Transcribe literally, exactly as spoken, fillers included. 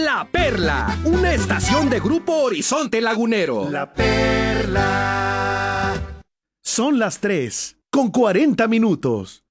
La Perla, una estación de Grupo Horizonte Lagunero. La Perla. Son las tres, con cuarenta minutos.